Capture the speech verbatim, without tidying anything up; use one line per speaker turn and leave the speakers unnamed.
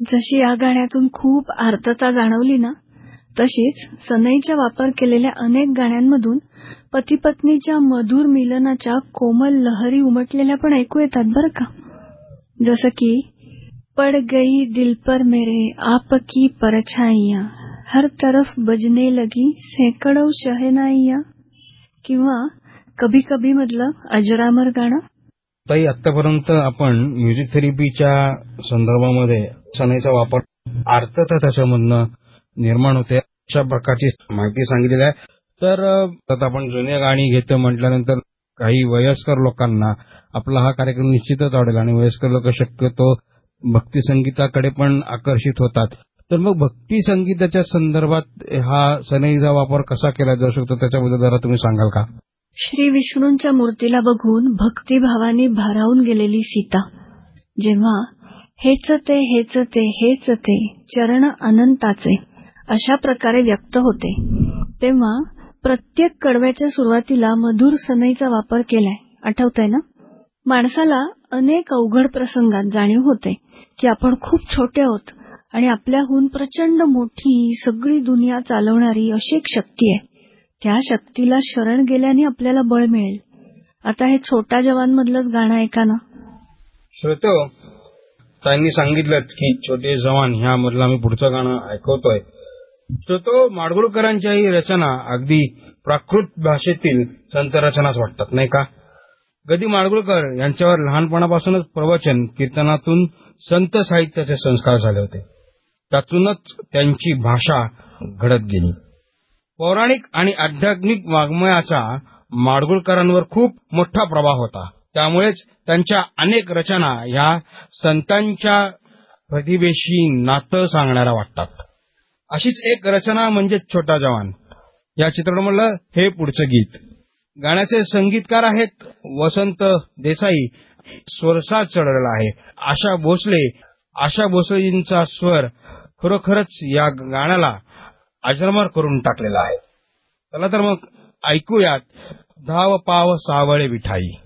जशी या गाण्यातून खूप आर्तता जाणवली ना, तशीच सनईचा वापर केलेल्या अनेक गाण्यांमधून पती पत्नीच्या मधुर मिलनाच्या कोमल लहरी उमटलेल्या पण ऐकू येतात बरं का. जसं की पड गई दिल पर मेरे आपकी परछाइयां, हर तरफ बजने लगी सैकड़ों शहनाइयां, किंवा कभी कभी मधलं अजरामर गाणं.
ताई, आतापर्यंत आपण म्युझिक थेरपीच्या संदर्भामध्ये सनईचा वापर अर्थात त्याच्यामधनं निर्माण होते अशा प्रकारची माहिती सांगितलेली आहे. तर आता आपण जुन्या गाणी घेतो म्हटल्यानंतर काही वयस्कर लोकांना आपला हा कार्यक्रम निश्चितच आवडेल आणि वयस्कर लोक शक्यतो भक्ती संगीताकडे पण आकर्षित होतात. तर मग भक्ती संगीताच्या संदर्भात हा सनईचा वापर कसा केला जाऊ शकतो त्याच्याबद्दल जरा तुम्ही सांगाल का?
श्री विष्णूंच्या मूर्तीला बघून भक्तिभावाने भारावून गेलेली सीता जेव्हा हेच ते हेच ते हेच ते चरण अनंताचे अशा प्रकारे व्यक्त होते, तेव्हा प्रत्येक कडव्याच्या सुरुवातीला मधुर सनईचा वापर केलाय. आठवतंय ना? माणसाला अनेक अवघड प्रसंगात जाणीव होते की आपण खूप छोटे आहोत आणि आपल्याहून प्रचंड मोठी सगळी दुनिया चालवणारी अशी एक शक्ती आहे. त्या शक्तीला शरण गेल्याने आपल्याला बळ मिळेल. आता हे छोटा जवान मधलंच गाणं ऐका ना.
श्रोतो, त्यांनी सांगितलं की छोटे जवान ह्या मधलं आम्ही पुढचं गाणं ऐकवतोय. श्रोतो, माडगुळकरांच्या ही रचना अगदी प्राकृत भाषेतील संत रचनाच वाटतात नाही का? गदी माडगुळकर यांच्यावर लहानपणापासूनच प्रवचन कीर्तनातून संत साहित्याचे संस्कार झाले होते. त्यातूनच त्यांची भाषा घडत गेली. पौराणिक आणि आध्यात्मिक वाङ्मयाचा माडगुळकरांवर खूप मोठा प्रभाव होता. त्यामुळेच त्यांच्या अनेक रचना ह्या संतांच्या प्रतिभेशी नातं सांगणाऱ्या वाटतात. अशीच एक रचना म्हणजे छोटा जवान या चित्रपटामधलं हे पुढचं गीत. गाण्याचे संगीतकार आहेत वसंत देसाई. स्वरसाज चढवलेला आहे आशा भोसले. आशा भोसलेजींचा स्वर खरोखरच या गाण्याला अजरामर करून टाकलेला आहे. चला तर मग ऐकूयात धाव पाव सावळे विठाई.